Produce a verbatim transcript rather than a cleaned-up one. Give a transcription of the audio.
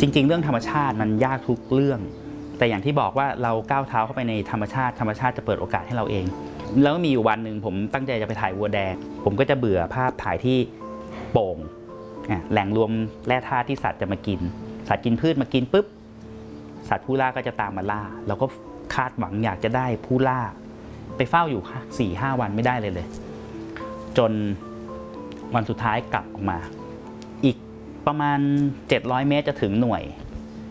จริงๆเรื่องธรรมชาติมันยากทุกเรื่องแต่อย่างที่บอกว่าเราก้าวเท้าเข้าไปในธรรมชาติธรรมชาติจะเปิดโอกาสให้เราเองแล้วมีอยู่วันหนึ่งผมตั้งใจจะไปถ่ายวัวแดงผมก็จะเบื่อภาพถ่ายที่โป่งแหล่งรวมแร่ธาตุที่สัตว์จะมากินสัตว์กินพืชมากินปุ๊บสัตว์ผู้ล่าก็จะตามมาล่าเราก็คาดหวังอยากจะได้ผู้ล่าไปเฝ้าอยู่สี่ห้าวันไม่ได้เลยเลยจนวันสุดท้ายกลับออกมาอีกประมาณเจ็ดร้อยเมตรจะถึงหน่วย